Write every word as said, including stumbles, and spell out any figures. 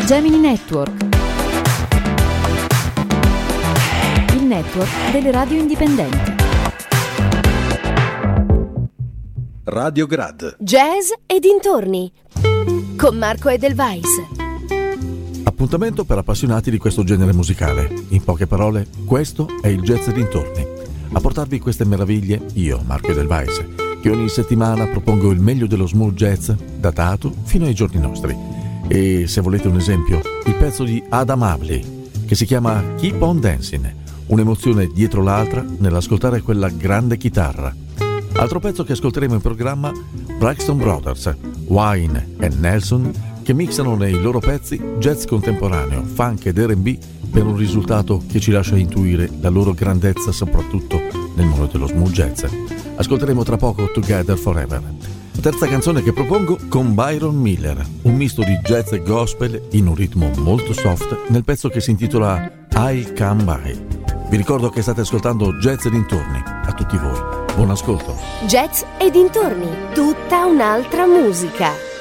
Gemini Network, il network delle radio indipendenti. Radio Grad. Jazz e dintorni con Marco Edelweiss. Appuntamento per appassionati di questo genere musicale. In poche parole, questo è il Jazz e dintorni. A portarvi queste meraviglie, io, Marco Edelweiss, che ogni settimana propongo il meglio dello smooth jazz, datato fino ai giorni nostri. E se volete un esempio, il pezzo di Adam Havley, che si chiama Keep on Dancing, un'emozione dietro l'altra nell'ascoltare quella grande chitarra. Altro pezzo che ascolteremo in programma, Braxton Brothers, Wine e Nelson, che mixano nei loro pezzi jazz contemporaneo, funk ed R and B per un risultato che ci lascia intuire la loro grandezza soprattutto nel mondo dello smooth jazz. Ascolteremo tra poco Together Forever. La terza canzone che propongo con Byron Miller, un misto di jazz e gospel in un ritmo molto soft nel pezzo che si intitola I Come By. Vi ricordo che state ascoltando Jazz e dintorni. A tutti voi, buon ascolto. Jazz e dintorni, tutta un'altra musica.